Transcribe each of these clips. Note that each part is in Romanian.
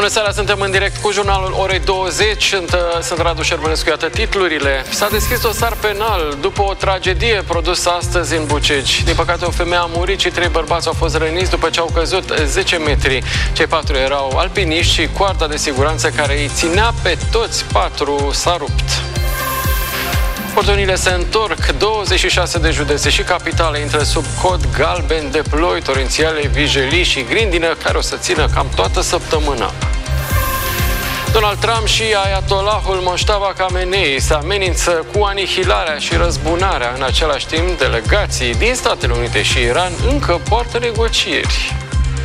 Bună seara, suntem în direct cu jurnalul orei 20. Sunt Radu Șermănescu, iată titlurile. S-a deschis dosar penal după o tragedie produsă astăzi în Bucegi. Din păcate, o femeie a murit și 3 bărbați au fost răniți după ce au căzut 10 metri. Cei 4 erau alpiniști și coarda de siguranță care îi ținea pe toți 4 s-a rupt. Portonile se întorc, 26 de județe și capitale intră sub cod galben de ploi torențiale, vijelii și grindină, care o să țină cam toată săptămâna. Donald Trump și Ayatollahul Mojtaba Khamenei se amenință cu anihilarea și răzbunarea. În același timp, delegații din Statele Unite și Iran încă poartă negocieri.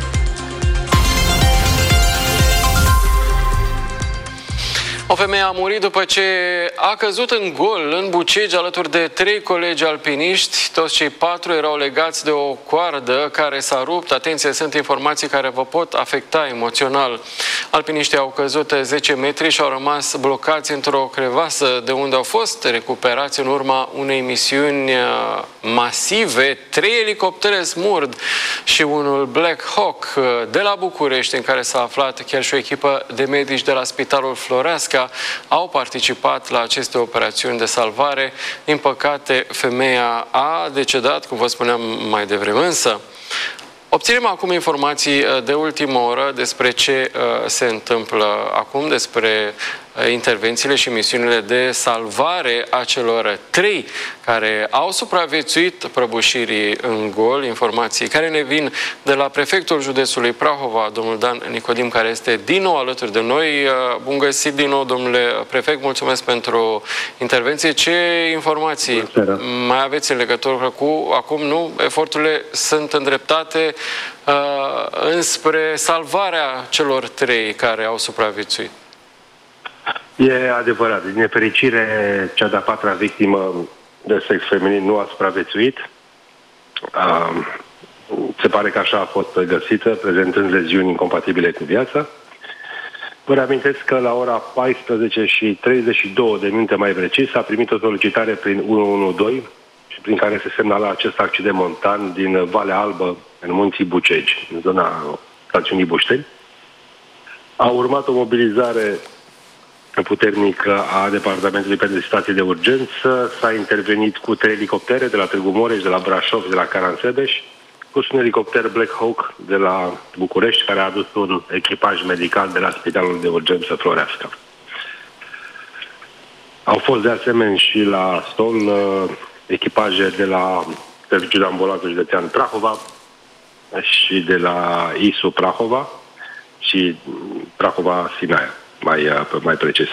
O femeie a murit după ce a căzut în gol în Bucegi alături de 3 colegi alpiniști. Toți cei 4 erau legați de o coardă care s-a rupt. Atenție, sunt informații care vă pot afecta emoțional. Alpiniștii au căzut 10 metri și au rămas blocați într-o crevasă de unde au fost recuperați în urma unei misiuni masive. 3 elicoptere Smurd și unul Black Hawk de la București, în care s-a aflat chiar și o echipă de medici de la Spitalul Floreasca, au participat la aceste operațiuni de salvare. Din păcate, femeia a decedat, cum vă spuneam mai devreme, însă obținem acum informații de ultimă oră despre ce se întâmplă acum, despre intervențiile și misiunile de salvare a celor 3 care au supraviețuit prăbușirii în gol. Informații care ne vin de la prefectul județului Prahova, domnul Dan Nicodim, care este din nou alături de noi. Bun găsit din nou, domnule prefect, mulțumesc pentru intervenție. Ce informații mai aveți în legătură cu acum? Nu, eforturile sunt îndreptate înspre salvarea celor 3 care au supraviețuit. E adevărat. Din nefericire, cea de-a 4-a victimă de sex feminin nu a supraviețuit. Se pare că așa a fost găsită, prezentând leziuni incompatibile cu viața. Vă reamintesc că la ora 14:32 mai precis a primit o solicitare prin 112 și prin care se semnala acest accident montan din Valea Albă, în munții Bucegi, în zona stațiunii Bușteni. A urmat o mobilizare puternică a Departamentului pentru Situații de Urgență. S-a intervenit cu 3 elicoptere de la Târgu Mureș, de la Brașov, de la Caransebeș, plus un elicopter Black Hawk de la București, care a adus un echipaj medical de la Spitalul de Urgență Floreasca. Au fost de asemenea și la Ston echipaje de la Serviciul de Ambulanță Județean Prahova și de la ISU Prahova și Prahova-Sinaia, mai precis.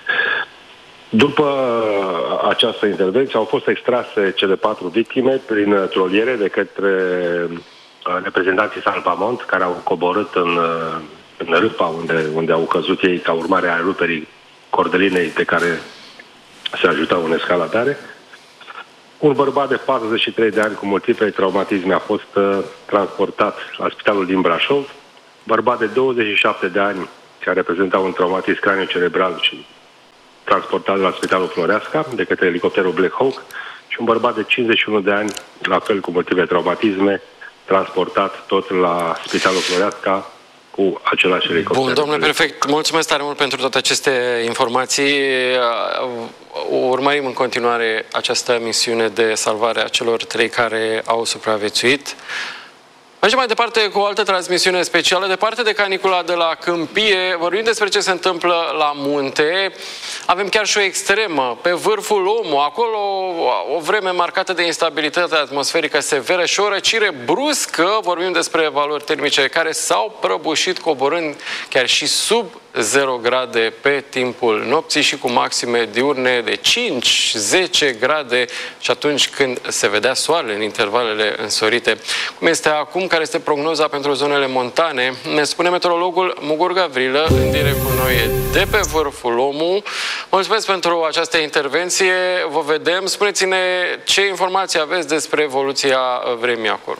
După această intervenție au fost extrase cele 4 victime prin troliere de către reprezentanții Salvamont, care au coborât în râpa unde au căzut ei ca urmare a ruperii cordelinei pe care se ajutau în escaladare. Un bărbat de 43 de ani cu multiple traumatisme a fost transportat la spitalul din Brașov. Bărbat de 27 de ani care reprezenta un traumatism cranio-cerebral și transportat la Spitalul Floreasca de către elicopterul Black Hawk, și un bărbat de 51 de ani, la fel cu multiple traumatisme, transportat tot la Spitalul Floreasca cu același elicopter. Bun, domnule prefect, mulțumesc tare mult pentru toate aceste informații. Urmărim în continuare această misiune de salvare a celor 3 care au supraviețuit. Mergem mai departe cu o altă transmisiune specială. Departe de canicula de la Câmpie, vorbim despre ce se întâmplă la munte. Avem chiar și o extremă pe vârful Omu. Acolo o vreme marcată de instabilitate atmosferică severă și o răcire bruscă. Vorbim despre valori termice care s-au prăbușit, coborând chiar și sub 0 grade pe timpul nopții și cu maxime diurne de 5-10 grade și atunci când se vedea soarele în intervalele însorite. Cum este acum? Care este prognoza pentru zonele montane? Ne spune meteorologul Mugur Gavrilă, în direct cu noi de pe vârful Omu. Mulțumesc pentru această intervenție. Vă vedem. Spuneți-ne ce informații aveți despre evoluția vremii acolo.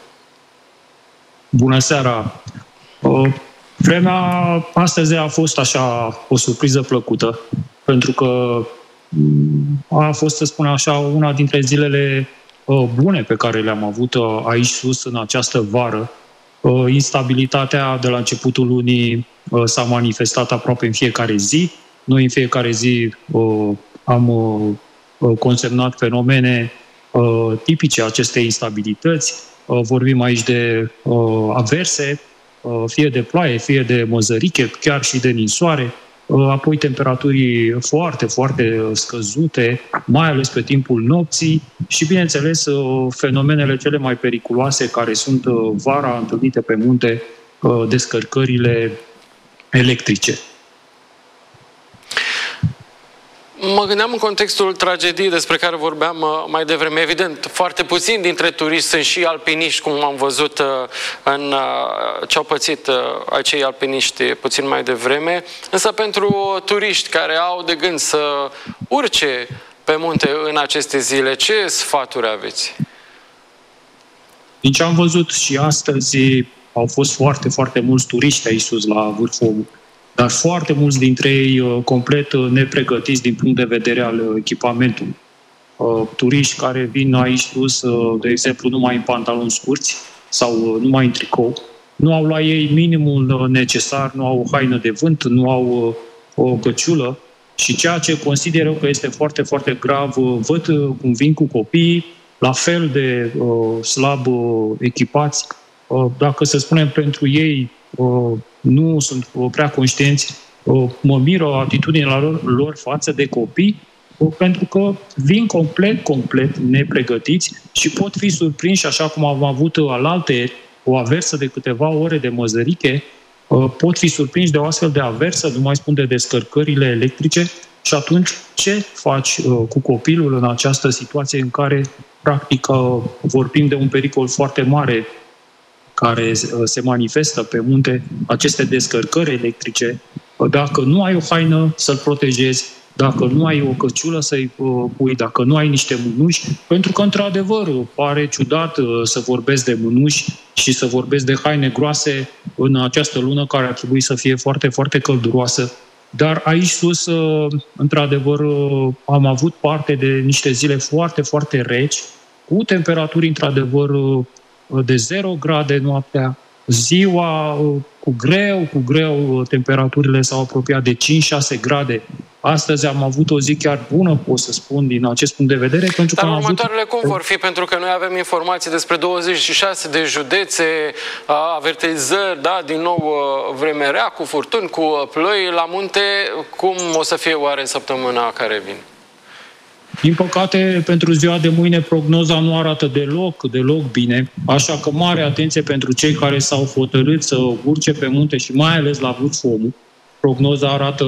Bună seara! Vremea astăzi a fost așa o surpriză plăcută, pentru că a fost, să spun așa, una dintre zilele bune pe care le-am avut aici sus în această vară. Instabilitatea de la începutul lunii s-a manifestat aproape în fiecare zi. Noi în fiecare zi am consemnat fenomene tipice acestei instabilități. Vorbim aici de averse, fie de ploaie, fie de măzăriche, chiar și de ninsoare, apoi temperaturi foarte, foarte scăzute, mai ales pe timpul nopții și, bineînțeles, fenomenele cele mai periculoase care sunt vara întâlnite pe munte, descărcările electrice. Mă gândeam în contextul tragediei despre care vorbeam mai devreme. Evident, foarte puțini dintre turiști sunt și alpiniști, cum am văzut în ce au pățit acei alpiniști puțin mai devreme. Însă pentru turiști care au de gând să urce pe munte în aceste zile, ce sfaturi aveți? Din ce am văzut și astăzi, au fost foarte, foarte mulți turiști aici sus la Vârful Omul, dar foarte mulți dintre ei complet nepregătiți din punct de vedere al echipamentului. Turiști care vin aici sus, de exemplu, numai în pantaloni scurți sau numai în tricou, nu au la ei minimul necesar, nu au o haină de vânt, nu au o căciulă și ceea ce consider eu că este foarte, foarte grav, văd cum vin cu copiii, la fel de slab echipați. Dacă să spunem pentru ei nu sunt prea conștienți, mă miră atitudinea lor față de copii, pentru că vin complet nepregătiți și pot fi surprinși, așa cum am avut alaltăieri, o aversă de câteva ore de măzăriche, pot fi surprinși de o astfel de aversă, nu mai spun de descărcările electrice, și atunci ce faci cu copilul în această situație în care, practic, vorbim de un pericol foarte mare care se manifestă pe munte, aceste descărcări electrice, dacă nu ai o haină să-l protejezi, dacă nu ai o căciulă să-i pui, dacă nu ai niște mânuși, pentru că, într-adevăr, pare ciudat să vorbesc de mânuși și să vorbesc de haine groase în această lună care ar trebui să fie foarte, foarte călduroasă. Dar aici sus, într-adevăr, am avut parte de niște zile foarte, foarte reci, cu temperaturi, într-adevăr, de 0 grade noaptea, ziua cu greu, temperaturile s-au apropiat de 5-6 grade. Astăzi am avut o zi chiar bună, pot să spun, din acest punct de vedere. Pentru Dar că următoarele cum vor fi? Pentru că noi avem informații despre 26 de județe, avertizări, da, din nou vreme rea, cu furtuni, cu ploi la munte. Cum o să fie oare în săptămâna care vine? Din păcate, pentru ziua de mâine, prognoza nu arată deloc bine, așa că mare atenție pentru cei care s-au hotărât să urce pe munte și mai ales la Vârful Omul. Prognoza arată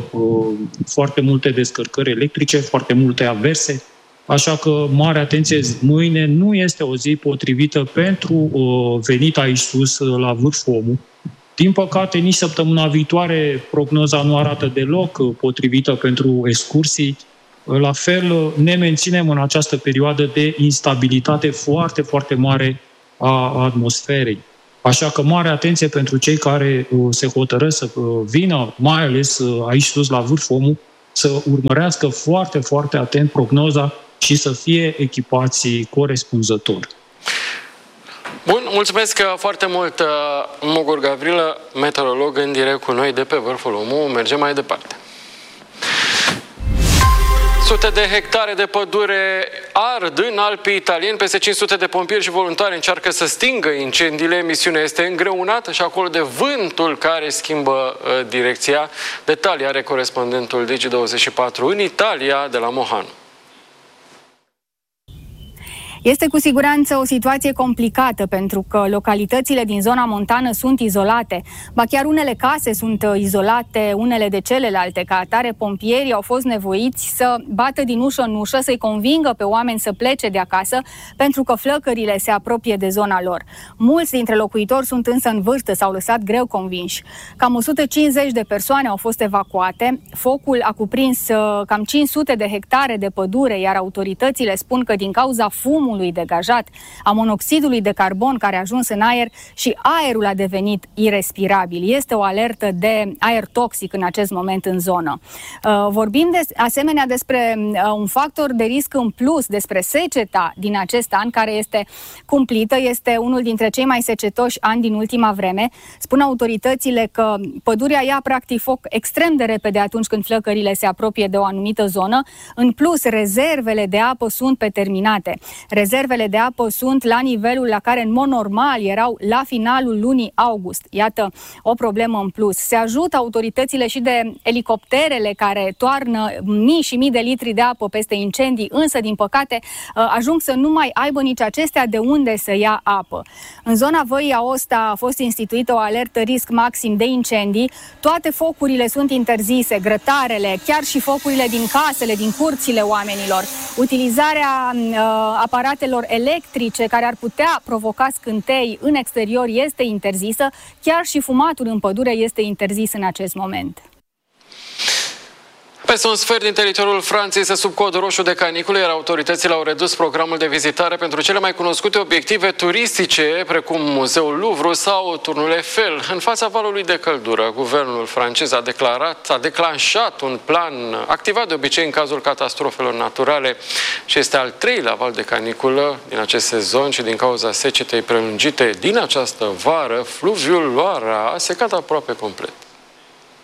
foarte multe descărcări electrice, foarte multe averse, așa că mare atenție, mâine nu este o zi potrivită pentru venit aici sus la Vârful Omul. Din păcate, nici săptămâna viitoare prognoza nu arată deloc potrivită pentru excursii. La fel, ne menținem în această perioadă de instabilitate foarte, foarte mare a atmosferei. Așa că mare atenție pentru cei care se hotărăsc să vină, mai ales aici sus la Vârful Omul, să urmărească foarte, foarte atent prognoza și să fie echipați corespunzător. Bun, mulțumesc foarte mult, Mugur Gavrilă, meteorolog în direct cu noi de pe Vârful Omul. Mergem mai departe. Sute de hectare de pădure ard în Alpii italieni, peste 500 de pompieri și voluntari încearcă să stingă incendiile. Misiunea este îngreunată și acolo de vântul care schimbă direcția. Detalii are corespondentul Digi24 în Italia, de la Mohanu. Este cu siguranță o situație complicată pentru că localitățile din zona montană sunt izolate, ba chiar unele case sunt izolate unele de celelalte. Ca atare, pompierii au fost nevoiți să bată din ușă în ușă, să-i convingă pe oameni să plece de acasă pentru că flăcările se apropie de zona lor. Mulți dintre locuitori sunt însă în vârstă, s-au lăsat greu convinși. Cam 150 de persoane au fost evacuate. Focul a cuprins cam 500 de hectare de pădure, iar autoritățile spun că din cauza fumului fumului degajat, a monoxidului de carbon care a ajuns în aer și aerul a devenit irespirabil. Este o alertă de aer toxic în acest moment în zonă. Vorbim asemenea despre un factor de risc în plus, despre seceta din acest an, care este cumplită, este unul dintre cei mai secetoși ani din ultima vreme. Spun autoritățile că pădurea ia practic foc extrem de repede atunci când flăcările se apropie de o anumită zonă. În plus, rezervele de apă sunt terminate. Rezervele de apă sunt la nivelul la care în mod normal erau la finalul lunii august. Iată o problemă în plus. Se ajută autoritățile și de elicopterele care toarnă mii și mii de litri de apă peste incendii, însă, din păcate, ajung să nu mai aibă nici acestea de unde să ia apă. În zona Văii Aosta a fost instituită o alertă risc maxim de incendii. Toate focurile sunt interzise, grătarele, chiar și focurile din casele, din curțile oamenilor. Utilizarea aparatelor electrice care ar putea provoca scântei în exterior este interzisă, chiar și fumatul în pădure este interzis în acest moment. Peste un sfert din teritoriul Franței este sub cod roșu de canicule, iar autoritățile au redus programul de vizitare pentru cele mai cunoscute obiective turistice, precum Muzeul Louvre sau Turnul Eiffel. În fața valului de căldură, guvernul francez a declanșat un plan activat de obicei în cazul catastrofelor naturale și este al treilea val de caniculă din acest sezon și din cauza secetei prelungite din această vară, fluviul Loara a secat aproape complet.